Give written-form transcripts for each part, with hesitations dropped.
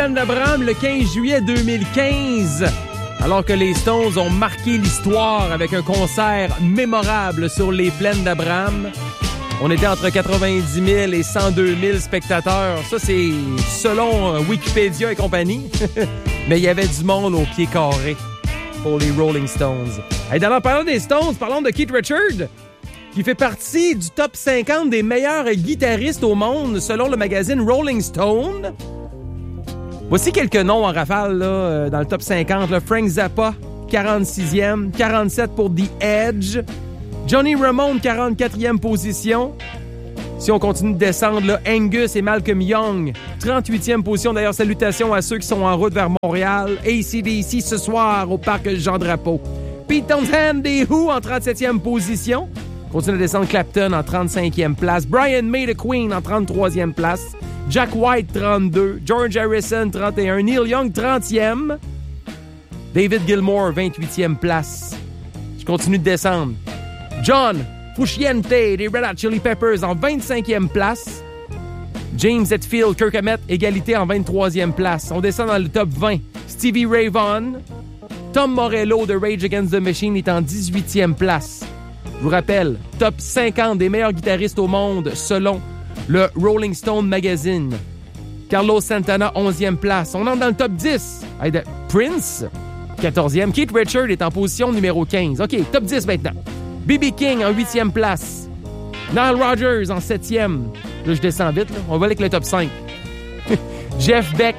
d'Abraham le 15 juillet 2015, alors que les Stones ont marqué l'histoire avec un concert mémorable sur les plaines d'Abraham. On était entre 90 000 et 102 000 spectateurs. Ça, c'est selon Wikipédia et compagnie. Mais il y avait du monde au pied carré pour les Rolling Stones. Et d'ailleurs, parlant des Stones, parlons de Keith Richards, qui fait partie du top 50 des meilleurs guitaristes au monde selon le magazine Rolling Stone. Voici quelques noms en rafale là, dans le top 50. Là. Frank Zappa, 46e. 47 pour The Edge. Johnny Ramone, 44e position. Si on continue de descendre, là, Angus et Malcolm Young, 38e position. D'ailleurs, salutations à ceux qui sont en route vers Montréal. AC/DC ce soir au parc Jean-Drapeau. Pete Townshend des Who en 37e position. Continue de descendre Clapton en 35e place. Brian May de Queen en 33e place. Jack White, 32. George Harrison, 31. Neil Young, 30e. David Gilmour, 28e place. Je continue de descendre. John Frusciante des Red Hot Chili Peppers en 25e place. James Hetfield, Kirk Hammett, égalité en 23e place. On descend dans le top 20. Stevie Ray Vaughan. Tom Morello de Rage Against the Machine est en 18e place. Je vous rappelle, top 50 des meilleurs guitaristes au monde selon le Rolling Stone Magazine. Carlos Santana, 11e place. On entre dans le top 10. Prince, 14e. Keith Richards est en position numéro 15. OK, top 10 maintenant. B.B. King en 8e place. Nile Rodgers en 7e. Là, je descends vite. Là. On va aller avec le top 5. Jeff Beck.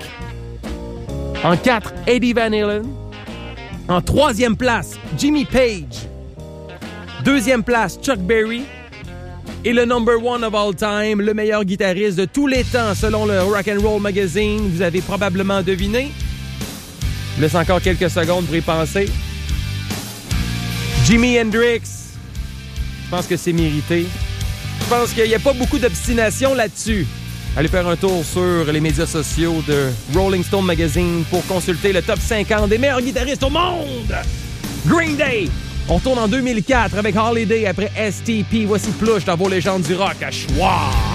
En 4, Eddie Van Halen. En 3e place, Jimmy Page. 2e place, Chuck Berry. Et le number one of all time, le meilleur guitariste de tous les temps, selon le Rock and Roll Magazine. Vous avez probablement deviné. Je vous laisse encore quelques secondes pour y penser. Jimi Hendrix. Je pense que c'est mérité. Je pense qu'il n'y a pas beaucoup d'obstination là-dessus. Allez faire un tour sur les médias sociaux de Rolling Stone Magazine pour consulter le top 50 des meilleurs guitaristes au monde. Green Day. On retourne en 2004 avec Holiday après STP. Voici Plush dans vos légendes du rock à choix.